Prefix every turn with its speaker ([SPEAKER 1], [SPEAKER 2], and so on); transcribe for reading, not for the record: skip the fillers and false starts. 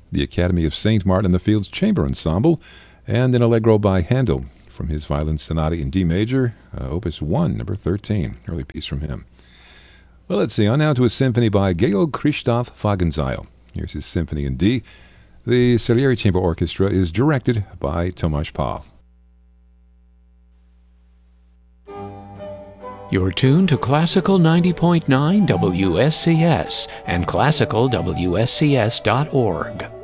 [SPEAKER 1] the Academy of St. Martin in the Fields Chamber Ensemble, and an Allegro by Handel from his Violin Sonata in D major, Opus 1, number 13, early piece from him. Well, let's see, on now to a symphony by Georg Christoph Wagenseil. Here's his Symphony in D. The Salieri Chamber Orchestra is directed by Tomasz Pal.
[SPEAKER 2] You're tuned to Classical 90.9 WSCS and classicalwscs.org.